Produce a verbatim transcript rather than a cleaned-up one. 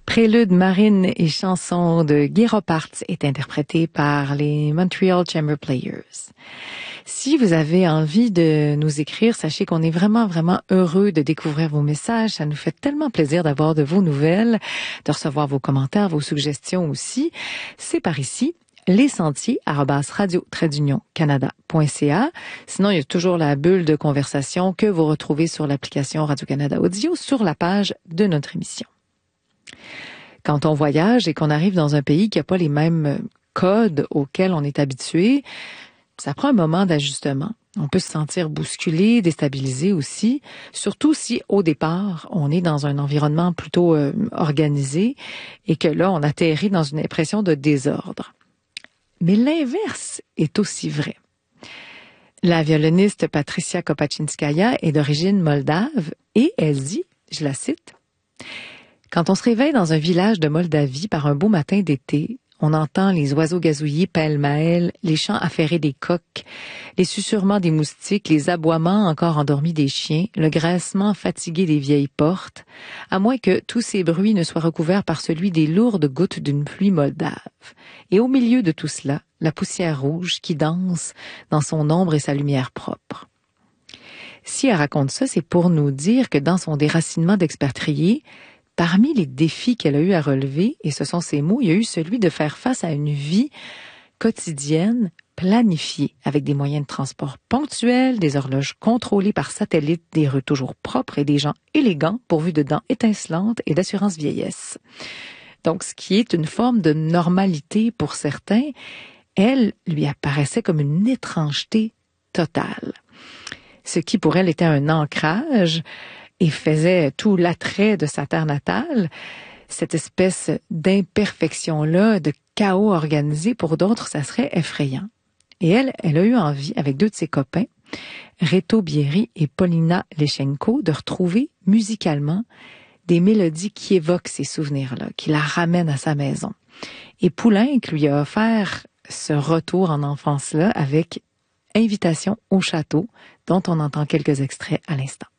Prélude marine et chanson de Guy Ropart est interprété par les Montreal Chamber Players. Si vous avez envie de nous écrire, sachez qu'on est vraiment, vraiment heureux de découvrir vos messages. Ça nous fait tellement plaisir d'avoir de vos nouvelles, de recevoir vos commentaires, vos suggestions aussi. C'est par ici, lessentiers arobase radio trait d'union canada point c a. Sinon, il y a toujours la bulle de conversation que vous retrouvez sur l'application Radio-Canada Audio sur la page de notre émission. Quand on voyage et qu'on arrive dans un pays qui n'a pas les mêmes codes auxquels on est habitué, ça prend un moment d'ajustement. On peut se sentir bousculé, déstabilisé aussi, surtout si au départ, on est dans un environnement plutôt euh, organisé et que là, on atterrit dans une impression de désordre. Mais l'inverse est aussi vrai. La violoniste Patricia Kopachinskaya est d'origine moldave et elle dit, je la cite, « Quand on se réveille dans un village de Moldavie par un beau matin d'été, on entend les oiseaux gazouiller pêle-mêle, les chants affairés des coqs, les susurrements des moustiques, les aboiements encore endormis des chiens, le graissement fatigué des vieilles portes, à moins que tous ces bruits ne soient recouverts par celui des lourdes gouttes d'une pluie moldave. Et au milieu de tout cela, la poussière rouge qui danse dans son ombre et sa lumière propre. » Si elle raconte ça, c'est pour nous dire que dans son déracinement d'expatriée, parmi les défis qu'elle a eu à relever, et ce sont ses mots, il y a eu celui de faire face à une vie quotidienne planifiée, avec des moyens de transport ponctuels, des horloges contrôlées par satellite, des rues toujours propres et des gens élégants pourvus de dents étincelantes et d'assurance vieillesse. Donc, ce qui est une forme de normalité pour certains, elle lui apparaissait comme une étrangeté totale. Ce qui pour elle était un ancrage et faisait tout l'attrait de sa terre natale, cette espèce d'imperfection-là, de chaos organisé, pour d'autres, ça serait effrayant. Et elle, elle a eu envie, avec deux de ses copains, Reto Bieri et Paulina Lechenko, de retrouver musicalement des mélodies qui évoquent ces souvenirs-là, qui la ramènent à sa maison. Et Poulenc lui a offert ce retour en enfance-là avec Invitation au château, dont on entend quelques extraits à l'instant.